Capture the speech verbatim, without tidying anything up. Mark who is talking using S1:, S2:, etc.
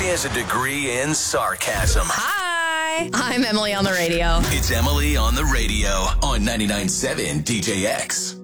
S1: She has a degree in sarcasm.
S2: Hi, I'm Emily on the radio.
S1: It's Emily on the radio on ninety-nine point seven D J X.